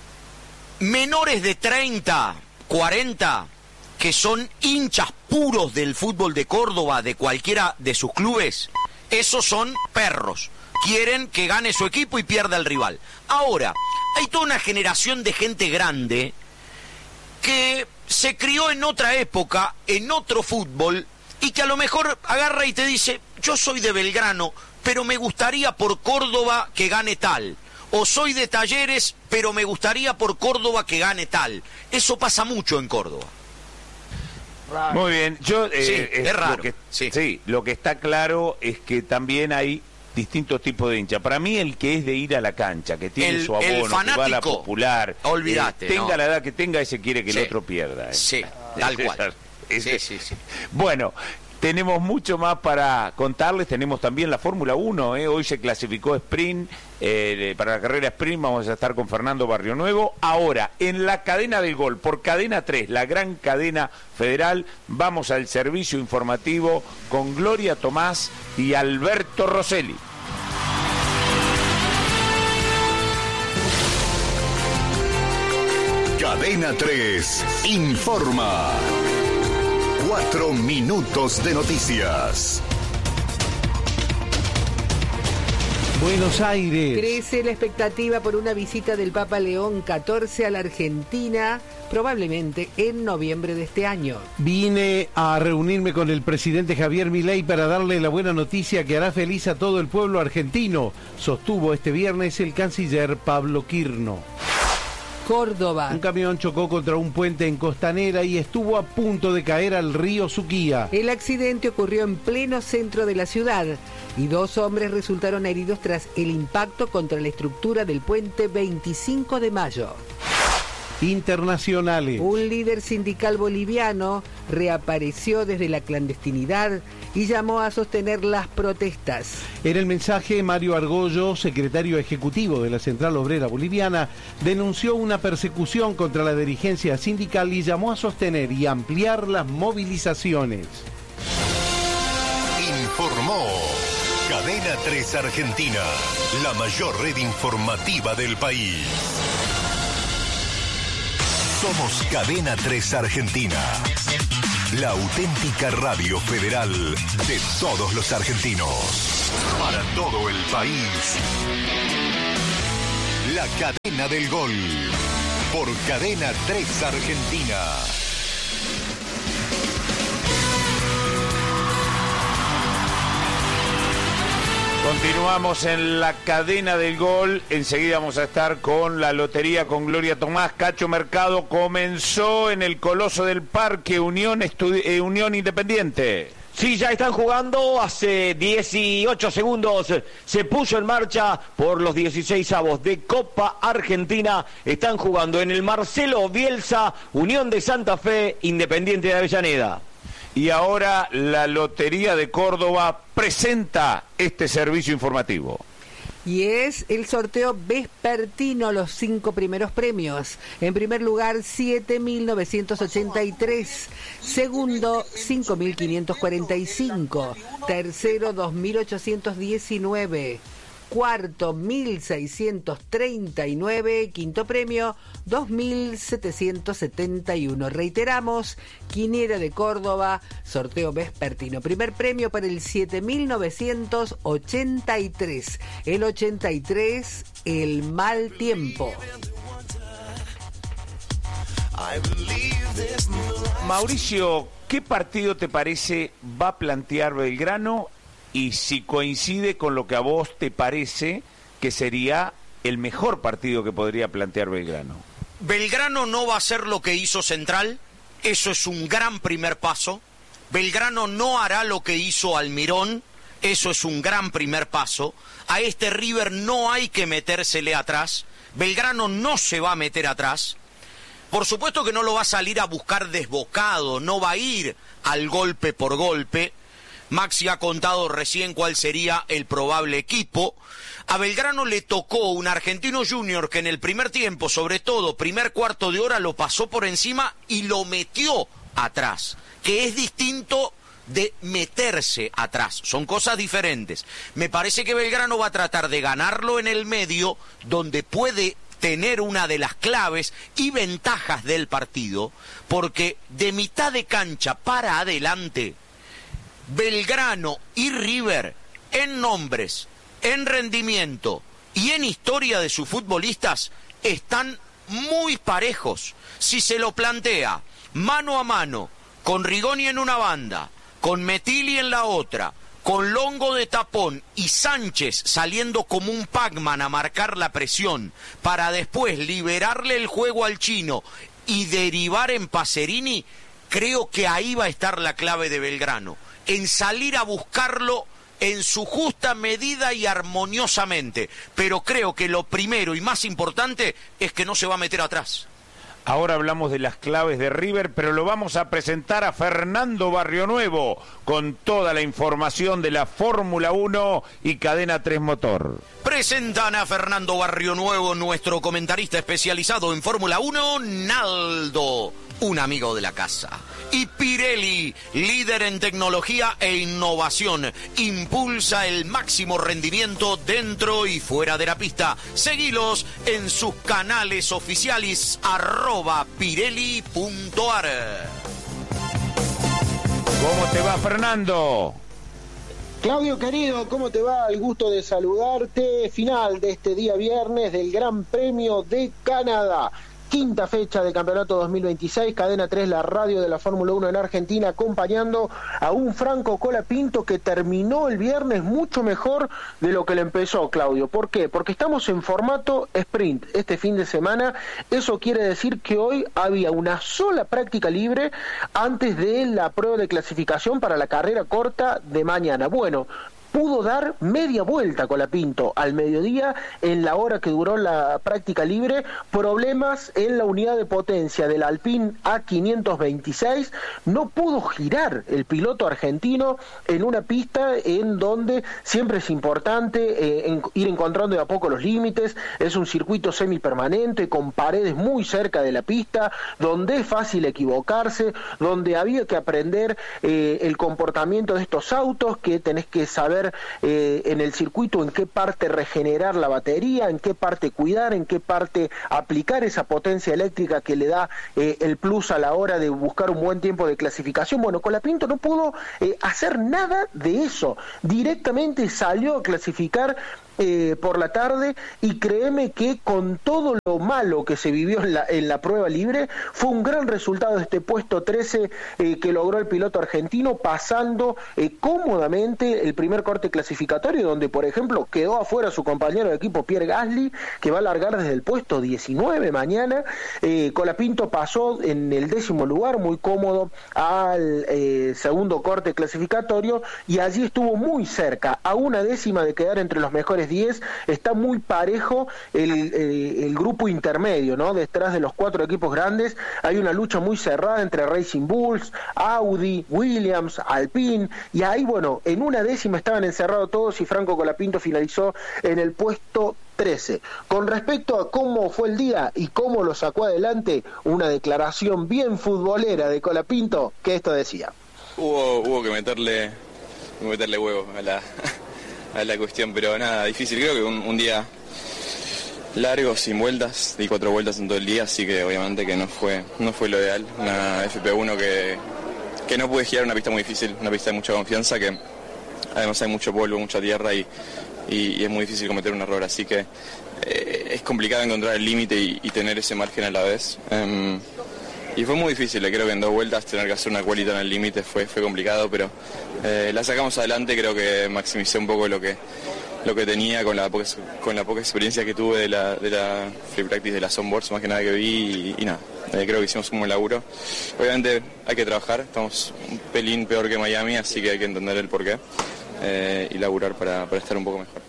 menores de treinta, cuarenta, que son hinchas puros del fútbol de Córdoba, de cualquiera de sus clubes, esos son perros. Quieren que gane su equipo y pierda el rival. Ahora, hay toda una generación de gente grande que se crió en otra época, en otro fútbol, y que a lo mejor agarra y te dice, yo soy de Belgrano, pero me gustaría por Córdoba que gane tal. O soy de Talleres, pero me gustaría por Córdoba que gane tal. Eso pasa mucho en Córdoba. Muy bien, yo eh, Sí, es es raro, Lo que, sí. sí, lo que está claro es que también hay distintos tipos de hinchas. Para mí el que es de ir a la cancha, que tiene El- su el abono, que va a la fanático, popular, olvídate, eh, tenga no. la edad que tenga, ese quiere que Sí. el otro pierda. eh. Sí, tal cual. Ese- Sí, sí, sí. Bueno, tenemos mucho más para contarles. Tenemos también la Fórmula uno. ¿eh? Hoy se clasificó sprint. Eh, para la carrera sprint vamos a estar con Fernando Barrionuevo. Ahora, en la cadena del gol, por Cadena tres, la gran cadena federal, vamos al servicio informativo con Gloria Tomás y Alberto Rosselli. Cadena tres informa. Cuatro minutos de noticias. Buenos Aires. Crece la expectativa por una visita del Papa León catorce a la Argentina, probablemente en noviembre de este año. Vine a reunirme con el presidente Javier Milei para darle la buena noticia que hará feliz a todo el pueblo argentino, sostuvo este viernes el canciller Pablo Quirno. Córdoba. Un camión chocó contra un puente en Costanera y estuvo a punto de caer al río Suquía. El accidente ocurrió en pleno centro de la ciudad y dos hombres resultaron heridos tras el impacto contra la estructura del puente veinticinco de mayo. Internacionales. Un líder sindical boliviano reapareció desde la clandestinidad y llamó a sostener las protestas. En el mensaje, Mario Argollo, secretario ejecutivo de la Central Obrera Boliviana, denunció una persecución contra la dirigencia sindical y llamó a sostener y ampliar las movilizaciones. Informó Cadena tres Argentina, la mayor red informativa del país. Somos Cadena tres Argentina, la auténtica radio federal de todos los argentinos. Para todo el país. La cadena del gol. Por Cadena tres Argentina. Continuamos en la cadena del gol. Enseguida vamos a estar con la lotería con Gloria Tomás. Cacho Mercado comenzó en el Coloso del Parque, Unión, Estudi- eh, Unión Independiente. Sí, ya están jugando, hace dieciocho segundos se puso en marcha por los dieciseisavos de Copa Argentina. Están jugando en el Marcelo Bielsa, Unión de Santa Fe, Independiente de Avellaneda. Y ahora la Lotería de Córdoba presenta este servicio informativo. Y es el sorteo vespertino, los cinco primeros premios. En primer lugar, siete mil novecientos ochenta y tres. Segundo, cinco mil quinientos cuarenta y cinco. Tercero, dos mil ochocientos diecinueve. Cuarto, mil seiscientos treinta y nueve. Quinto premio, dos mil setecientos setenta y uno. Reiteramos, Quiniela de Córdoba, sorteo vespertino. Primer premio para el siete mil novecientos ochenta y tres. El ochenta y tres, el mal tiempo. Mauricio, ¿qué partido te parece va a plantear Belgrano? Y si coincide con lo que a vos te parece que sería el mejor partido que podría plantear Belgrano. Belgrano no va a hacer lo que hizo Central, eso es un gran primer paso. Belgrano no hará lo que hizo Almirón, eso es un gran primer paso. A este River no hay que metérsele atrás, Belgrano no se va a meter atrás. Por supuesto que no lo va a salir a buscar desbocado, no va a ir al golpe por golpe. Maxi ha contado recién cuál sería el probable equipo. A Belgrano le tocó un Argentino Junior que en el primer tiempo, sobre todo primer cuarto de hora, lo pasó por encima y lo metió atrás, que es distinto de meterse atrás, son cosas diferentes. Me parece que Belgrano va a tratar de ganarlo en el medio, donde puede tener una de las claves y ventajas del partido, porque de mitad de cancha para adelante, Belgrano y River, en nombres, en rendimiento y en historia de sus futbolistas, están muy parejos. Si se lo plantea mano a mano, con Rigoni en una banda, con Metilli en la otra, con Longo de tapón y Sánchez saliendo como un Pac-Man a marcar la presión, para después liberarle el juego al chino y derivar en Pacerini, creo que ahí va a estar la clave de Belgrano, en salir a buscarlo en su justa medida y armoniosamente. Pero creo que lo primero y más importante es que no se va a meter atrás. Ahora hablamos de las claves de River, pero lo vamos a presentar a Fernando Barrionuevo con toda la información de la Fórmula uno y Cadena tres Motor. Presentan a Fernando Barrionuevo, nuestro comentarista especializado en Fórmula uno, Naldo, un amigo de la casa. Y Pirelli, líder en tecnología e innovación, impulsa el máximo rendimiento dentro y fuera de la pista. Seguilos en sus canales oficiales, arroba pirelli punto ar. ¿Cómo te va, Fernando? Claudio querido, ¿cómo te va? El gusto de saludarte. Final de este día viernes del Gran Premio de Canadá. Quinta fecha del campeonato dos mil veintiséis, Cadena tres, la radio de la Fórmula uno en Argentina, acompañando a un Franco Colapinto que terminó el viernes mucho mejor de lo que le empezó, Claudio. ¿Por qué? Porque estamos en formato sprint este fin de semana. Eso quiere decir que hoy había una sola práctica libre antes de la prueba de clasificación para la carrera corta de mañana. Bueno, pudo dar media vuelta Colapinto al mediodía en la hora que duró la práctica libre. Problemas en la unidad de potencia del Alpine A quinientos veintiséis, no pudo girar el piloto argentino en una pista en donde siempre es importante eh, en, ir encontrando de a poco los límites. Es un circuito semipermanente con paredes muy cerca de la pista, donde es fácil equivocarse, donde había que aprender eh, el comportamiento de estos autos, que tenés que saber Eh, en el circuito en qué parte regenerar la batería, en qué parte cuidar, en qué parte aplicar esa potencia eléctrica que le da eh, el plus a la hora de buscar un buen tiempo de clasificación. Bueno, Colapinto no pudo eh, hacer nada de eso, directamente salió a clasificar eh, por la tarde, y créeme que con todo lo malo que se vivió en la, en la prueba libre, fue un gran resultado de este puesto trece eh, que logró el piloto argentino, pasando eh, cómodamente el primer corte clasificatorio, donde por ejemplo quedó afuera su compañero de equipo Pierre Gasly, que va a largar desde el puesto diecinueve mañana. eh, Colapinto pasó en el décimo lugar, muy cómodo, al eh, segundo corte clasificatorio, y allí estuvo muy cerca, a una décima de quedar entre los mejores diez. Está muy parejo el, eh, el grupo intermedio, ¿no? Detrás de los cuatro equipos grandes hay una lucha muy cerrada entre Racing Bulls, Audi, Williams, Alpine, y ahí, bueno, en una décima estaban encerrados todos, y Franco Colapinto finalizó en el puesto trece. Con respecto a cómo fue el día y cómo lo sacó adelante, una declaración bien futbolera de Colapinto, que esto decía: Hubo, hubo que meterle, meterle huevo a la, a la cuestión, pero nada, difícil. Creo que un, un día largo, sin vueltas, di cuatro vueltas en todo el día, así que obviamente que no fue, no fue lo ideal. Una F P uno que, que no pude girar, una pista muy difícil, una pista de mucha confianza, que además hay mucho polvo, mucha tierra, y Y, y es muy difícil cometer un error, así que eh, es complicado encontrar el límite y, y tener ese margen a la vez. Um, y fue muy difícil, creo que en dos vueltas tener que hacer una cualita en el límite fue, fue complicado, pero eh, la sacamos adelante. Creo que maximicé un poco lo que lo que tenía con la poca, con la poca experiencia que tuve de la, de la free practice, de las onboards, más que nada que vi, y, y nada, eh, creo que hicimos un buen laburo. Obviamente hay que trabajar, estamos un pelín peor que Miami, así que hay que entender el porqué. Eh, y laburar para, para estar un poco mejor.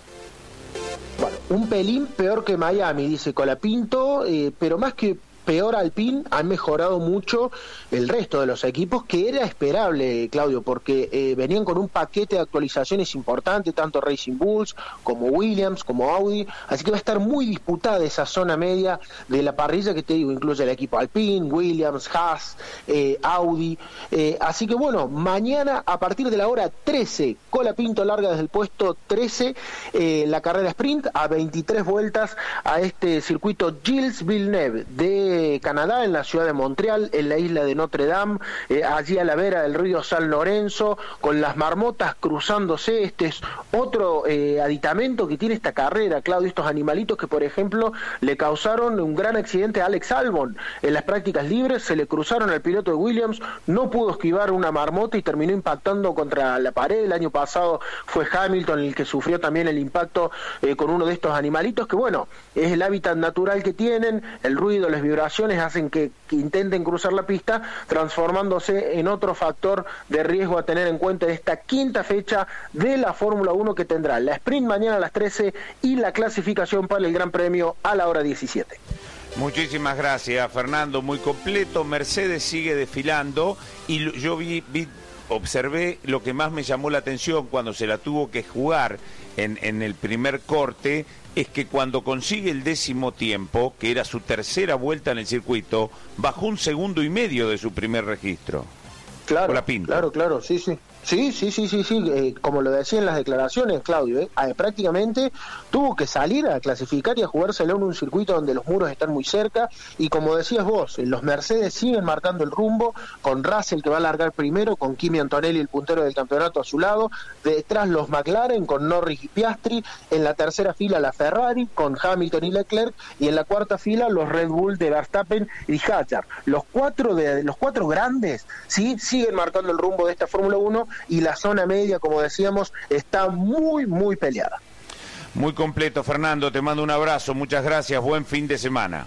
Bueno, un pelín peor que Miami, dice Colapinto, eh, pero más que peor Alpine, han mejorado mucho el resto de los equipos, que era esperable, Claudio, porque eh, venían con un paquete de actualizaciones importante, tanto Racing Bulls como Williams, como Audi, así que va a estar muy disputada esa zona media de la parrilla, que te digo, incluye el equipo Alpine, Williams, Haas, eh, Audi, eh, así que bueno, mañana a partir de la hora trece, Colapinto larga desde el puesto trece, eh, la carrera sprint a veintitrés vueltas a este circuito Gilles Villeneuve de Canadá, en la ciudad de Montreal, en la isla de Notre Dame, eh, allí a la vera del río San Lorenzo, con las marmotas cruzándose. Este es otro eh, aditamento que tiene esta carrera, Claudio, estos animalitos que, por ejemplo, le causaron un gran accidente a Alex Albon en las prácticas libres, se le cruzaron al piloto de Williams, no pudo esquivar una marmota y terminó impactando contra la pared. El año pasado fue Hamilton el que sufrió también el impacto eh, con uno de estos animalitos, que bueno, es el hábitat natural que tienen, el ruido, las vibraciones hacen que, que intenten cruzar la pista, transformándose en otro factor de riesgo a tener en cuenta de esta quinta fecha de la Fórmula uno, que tendrá la sprint mañana a las trece y la clasificación para el Gran Premio a la hora diecisiete. Muchísimas gracias, Fernando, muy completo. Mercedes sigue desfilando y yo vi, vi observé lo que más me llamó la atención cuando se la tuvo que jugar en, en el primer corte, es que cuando consigue el décimo tiempo, que era su tercera vuelta en el circuito, bajó un segundo y medio de su primer registro. Claro, claro, claro, sí, sí. Sí, sí, sí, sí, sí. Eh, como lo decía en las declaraciones, Claudio, eh, eh, prácticamente tuvo que salir a clasificar y a jugárselo en un circuito donde los muros están muy cerca, y como decías vos, eh, los Mercedes siguen marcando el rumbo, con Russell que va a largar primero, con Kimi Antonelli, el puntero del campeonato, a su lado, detrás los McLaren con Norris y Piastri, en la tercera fila la Ferrari con Hamilton y Leclerc, y en la cuarta fila los Red Bull de Verstappen y Hadjar. Los cuatro de los cuatro grandes, sí, siguen marcando el rumbo de esta Fórmula uno, y la zona media, como decíamos, está muy, muy peleada. Muy completo, Fernando, te mando un abrazo, muchas gracias, buen fin de semana.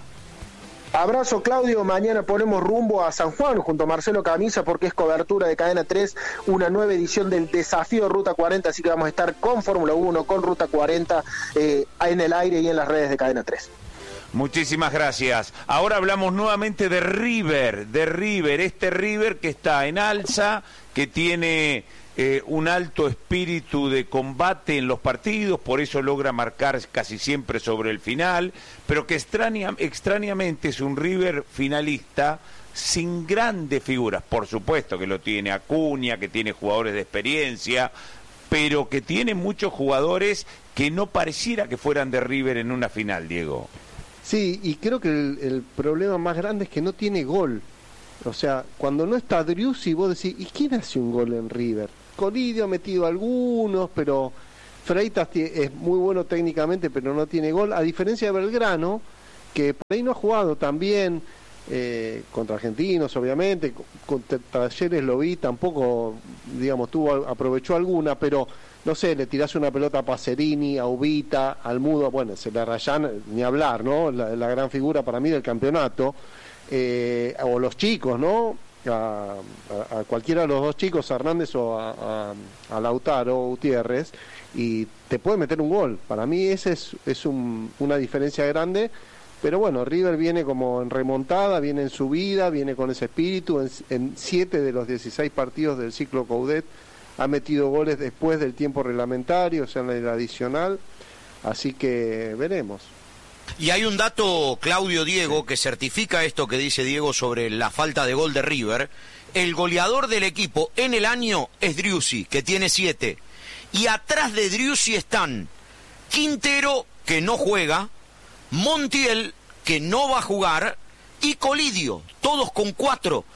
Abrazo, Claudio. Mañana ponemos rumbo a San Juan junto a Marcelo Camisa, porque es cobertura de Cadena tres, una nueva edición del Desafío Ruta cuarenta, así que vamos a estar con Fórmula uno, con Ruta cuarenta, eh, en el aire y en las redes de Cadena tres. Muchísimas gracias. Ahora hablamos nuevamente de River, de River, este River que está en alza, que tiene eh, un alto espíritu de combate en los partidos, por eso logra marcar casi siempre sobre el final, pero que extraña, extrañamente es un River finalista sin grandes figuras. Por supuesto que lo tiene Acuña, que tiene jugadores de experiencia, pero que tiene muchos jugadores que no pareciera que fueran de River en una final, Diego. Sí, y creo que el, el problema más grande es que no tiene gol. O sea, cuando no está Driussi, vos decís, ¿y quién hace un gol en River? Colidio ha metido algunos, pero Freitas es muy bueno técnicamente, pero no tiene gol, a diferencia de Belgrano, que por ahí no ha jugado tan bien, eh, contra Argentinos, obviamente, contra Talleres lo vi, tampoco, digamos, tuvo, aprovechó alguna, pero, no sé, le tirase una pelota a Pacerini, a Ubita, al Mudo, bueno, se le rayan, ni hablar, ¿no? La, la gran figura para mí del campeonato, eh, o los chicos, ¿no? A, a, a cualquiera de los dos chicos, a Hernández o a, a, a Lautaro Gutiérrez, y te puede meter un gol. Para mí esa es, es un, una diferencia grande, pero bueno, River viene como en remontada, viene en subida, viene con ese espíritu, en, en siete de los dieciséis partidos del ciclo Coudet ha metido goles después del tiempo reglamentario, o sea, en el adicional, así que veremos. Y hay un dato, Claudio, Diego, que certifica esto que dice Diego sobre la falta de gol de River. El goleador del equipo en el año es Driussi, que tiene siete. Y atrás de Driussi están Quintero, que no juega, Montiel, que no va a jugar, y Colidio, todos con cuatro.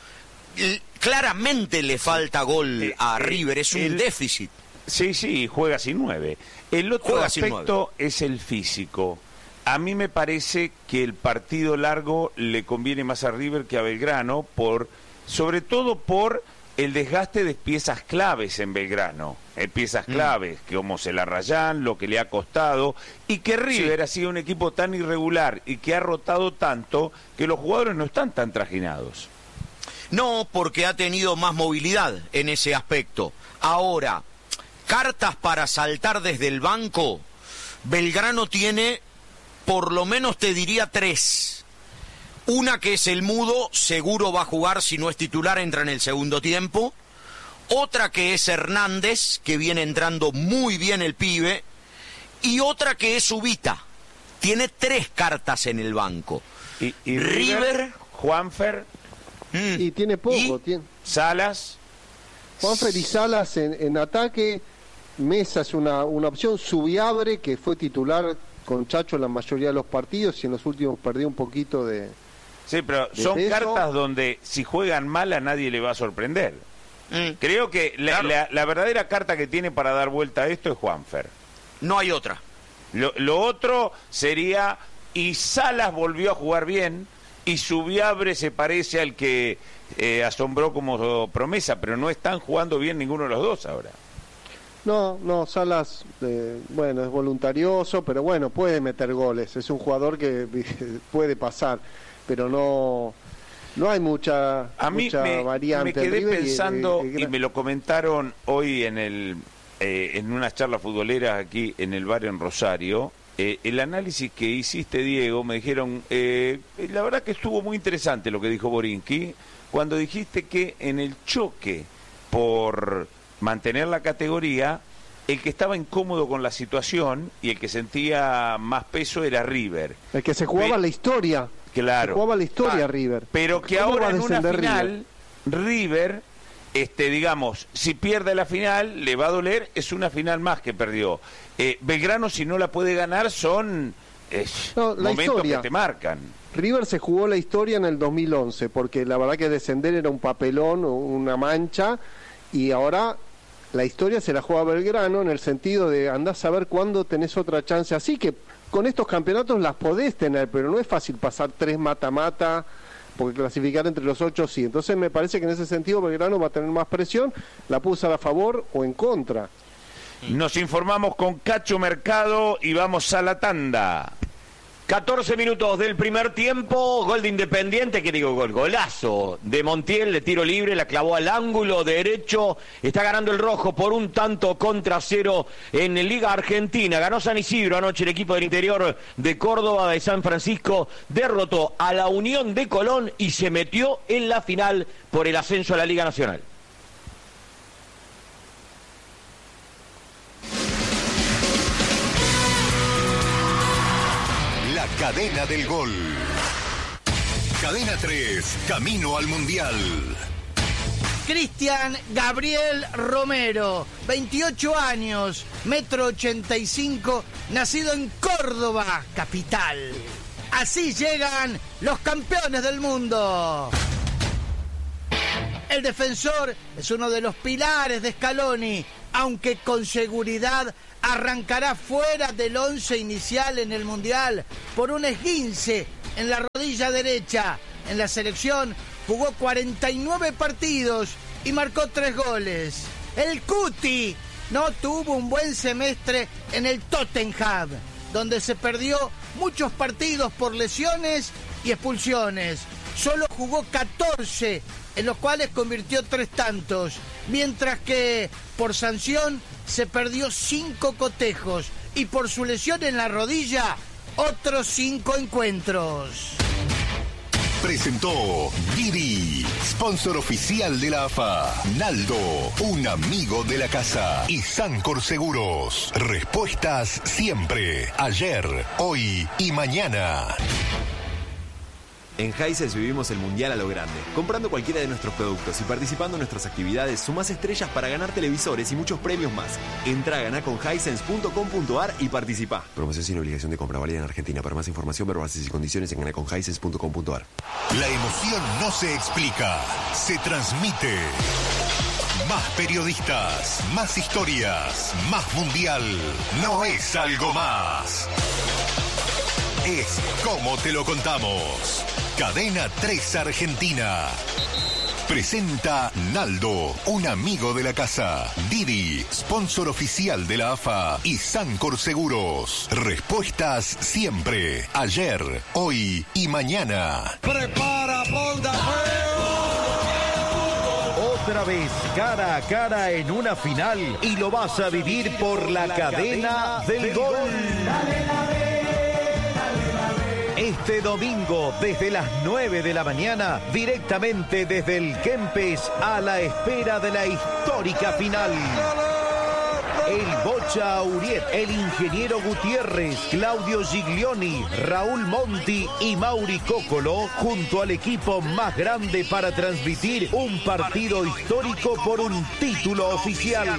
Claramente le falta gol a River, es un el, déficit. Sí, sí, juega sin nueve. El otro juega aspecto es el físico. A mí me parece que el partido largo le conviene más a River que a Belgrano, por, sobre todo por el desgaste de piezas claves en Belgrano. Eh, piezas claves, mm. como Celarrayán, lo que le ha costado, y que River sí. ha sido un equipo tan irregular y que ha rotado tanto que los jugadores no están tan trajinados. No, porque ha tenido más movilidad en ese aspecto. Ahora, cartas para saltar desde el banco, Belgrano tiene... por lo menos te diría tres. Una que es el Mudo, seguro va a jugar, si no es titular, entra en el segundo tiempo. Otra que es Hernández, que viene entrando muy bien el pibe. Y otra que es Ubita. Tiene tres cartas en el banco. Y, y River, River, Juanfer. Mm, y tiene poco. Y tiene... Salas. Juanfer y Salas en, en ataque. Mesa es una, una opción. Subiabre, que fue titular con Chacho en la mayoría de los partidos y en los últimos perdió un poquito de... Sí, pero de son peso. Cartas donde si juegan mal a nadie le va a sorprender. Mm. Creo que la, claro. la, la verdadera carta que tiene para dar vuelta a esto es Juanfer. No hay otra. Lo, lo otro sería, y Salas volvió a jugar bien, y Subiabre se parece al que eh, asombró como promesa, pero no están jugando bien ninguno de los dos ahora. No, no, Salas, eh, bueno, es voluntarioso, pero bueno, puede meter goles, es un jugador que puede pasar, pero no no hay mucha, a mí mucha me, variante. Me quedé River pensando, y, y, y, y me lo comentaron hoy en el eh, en unas charlas futboleras aquí en el barrio en Rosario, eh, el análisis que hiciste, Diego, me dijeron, eh, la verdad que estuvo muy interesante lo que dijo Borinqui, cuando dijiste que en el choque por mantener la categoría, el que estaba incómodo con la situación y el que sentía más peso era River. El que se jugaba Pe la historia. Claro. Se jugaba la historia, ah, River. Pero que ahora en una final, River? River, este, digamos, si pierde la final, le va a doler, es una final más que perdió. Eh, Belgrano, si no la puede ganar, son eh, no, momentos historia. que te marcan. River se jugó la historia en el dos mil once, porque la verdad que descender era un papelón, una mancha, y ahora... la historia se la juega Belgrano en el sentido de andás a ver cuándo tenés otra chance. Así que con estos campeonatos las podés tener, pero no es fácil pasar tres mata-mata, porque clasificar entre los ocho sí. Entonces me parece que en ese sentido Belgrano va a tener más presión, la puede usar a favor o en contra. Nos informamos con Cacho Mercado y vamos a la tanda. catorce minutos del primer tiempo, gol de Independiente, que digo gol, golazo de Montiel, de tiro libre, la clavó al ángulo derecho, está ganando el rojo por un tanto contra cero en Liga Argentina, ganó San Isidro anoche el equipo del interior de Córdoba, de San Francisco, derrotó a la Unión de Colón y se metió en la final por el ascenso a la Liga Nacional. Cadena del Gol. Cadena tres, camino al Mundial. Cristian Gabriel Romero, veintiocho años, metro ochenta y cinco, nacido en Córdoba, capital. Así llegan los campeones del mundo. El defensor es uno de los pilares de Scaloni, aunque con seguridad arrancará fuera del once inicial en el Mundial por un esguince en la rodilla derecha. En la selección jugó cuarenta y nueve partidos y marcó tres goles. El Cuti no tuvo un buen semestre en el Tottenham, donde se perdió muchos partidos por lesiones y expulsiones. Solo jugó catorce, en los cuales convirtió tres tantos, mientras que por sanción se perdió cinco cotejos y por su lesión en la rodilla otros cinco encuentros. Presentó Didi, sponsor oficial de la A F A. Naldo, un amigo de la casa. Y Sancor Seguros. Respuestas siempre. Ayer, hoy y mañana. En Hisense vivimos el mundial a lo grande. Comprando cualquiera de nuestros productos y participando en nuestras actividades, sumás estrellas para ganar televisores y muchos premios más. Entra a ganar con hisense punto com punto ar y participá. Promoción sin obligación de compra, válida en Argentina. Para más información, ver bases y condiciones en ganar con hisense punto com punto ar. La emoción no se explica, se transmite. Más periodistas, más historias, más mundial. No es algo más. Es como te lo contamos. Cadena tres Argentina. Presenta Naldo, un amigo de la casa. Didi, sponsor oficial de la A F A. Y Sancor Seguros. Respuestas siempre. Ayer, hoy y mañana. Prepara, Polda. Otra vez cara a cara en una final y lo vas a vivir por la cadena del gol. Este domingo, desde las nueve de la mañana, directamente desde el Kempes, a la espera de la histórica final. El Bocha Auriet, el Ingeniero Gutiérrez, Claudio Giglioni, Raúl Monti y Mauri Cocolo, junto al equipo más grande para transmitir un partido histórico por un título oficial.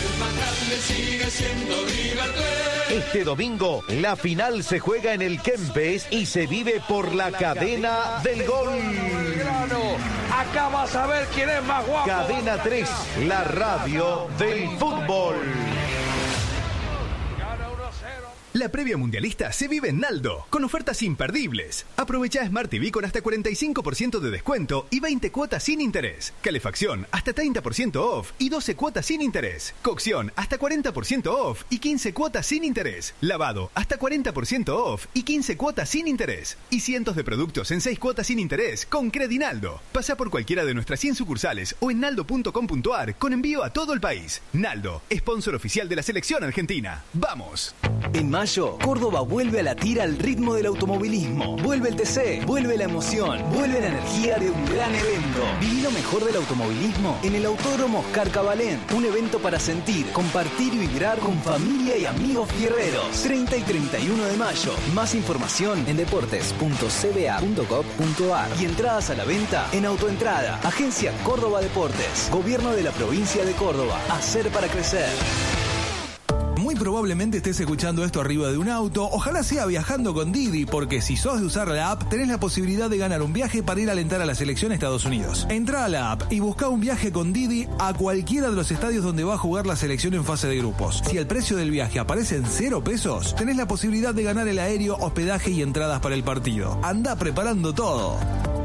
Este domingo, la final se juega en el Kempes y se vive por la cadena del gol. Acá vas a ver quién es más guapo. Cadena tres, la radio del fútbol. La previa mundialista se vive en Naldo, con ofertas imperdibles. Aprovecha Smart T V con hasta cuarenta y cinco por ciento de descuento y veinte cuotas sin interés. Calefacción hasta treinta por ciento off y doce cuotas sin interés. Cocción hasta cuarenta por ciento off y quince cuotas sin interés. Lavado hasta cuarenta por ciento off y quince cuotas sin interés. Y cientos de productos en seis cuotas sin interés con Credinaldo. Pasa por cualquiera de nuestras cien sucursales o en naldo punto com punto ar con envío a todo el país. Naldo, sponsor oficial de la selección argentina. ¡Vamos! En mayo, Córdoba vuelve a latir al ritmo del automovilismo. Vuelve el T C, vuelve la emoción, vuelve la energía de un gran evento. Viví lo mejor del automovilismo en el Autódromo Oscar Cabalén. Un evento para sentir, compartir y vibrar con familia y amigos fierreros. treinta y treinta y uno de mayo. Más información en deportes punto c b a punto gov punto ar y entradas a la venta en Autoentrada. Agencia Córdoba Deportes. Gobierno de la provincia de Córdoba. Hacer para crecer. Muy probablemente estés escuchando esto arriba de un auto, ojalá sea viajando con Didi, porque si sos de usar la app, tenés la posibilidad de ganar un viaje para ir a alentar a la selección a Estados Unidos. Entrá a la app y buscá un viaje con Didi a cualquiera de los estadios donde va a jugar la selección en fase de grupos. Si el precio del viaje aparece en cero pesos, tenés la posibilidad de ganar el aéreo, hospedaje y entradas para el partido. Andá preparando todo.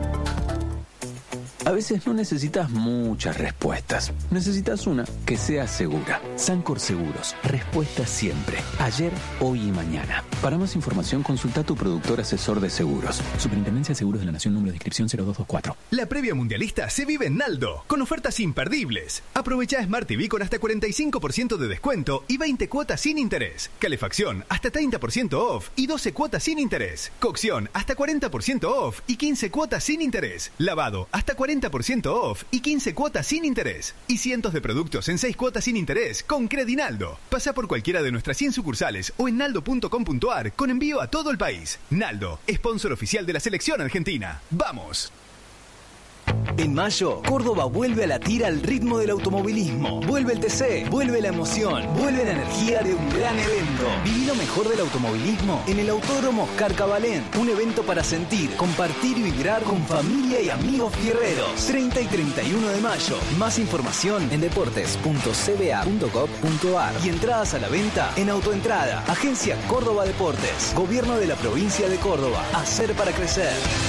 A veces no necesitas muchas respuestas. Necesitas una que sea segura. Sancor Seguros. Respuesta siempre. Ayer, hoy y mañana. Para más información, consulta a tu productor asesor de seguros. Superintendencia de Seguros de la Nación, número de inscripción cero dos dos cuatro. La previa mundialista se vive en Naldo, con ofertas imperdibles. Aprovecha Smart T V con hasta cuarenta y cinco por ciento de descuento y veinte cuotas sin interés. Calefacción hasta treinta por ciento off y doce cuotas sin interés. Cocción hasta cuarenta por ciento off y quince cuotas sin interés. Lavado hasta cuarenta por ciento off y quince cuotas sin interés. Y cientos de productos en seis cuotas sin interés con Credinaldo. Pasa por cualquiera de nuestras cien sucursales o en naldo punto com punto ar con envío a todo el país. Naldo, sponsor oficial de la selección argentina. ¡Vamos! En mayo, Córdoba vuelve a latir al ritmo del automovilismo. Vuelve el T C, vuelve la emoción, vuelve la energía de un gran evento. Viví lo mejor del automovilismo en el Autódromo Oscar Cabalén. Un evento para sentir, compartir y vibrar con familia y amigos fierreros. treinta y treinta y uno de mayo. Más información en deportes punto c b a punto gov punto a r y entradas a la venta en Autoentrada. Agencia Córdoba Deportes. Gobierno de la provincia de Córdoba. Hacer para crecer.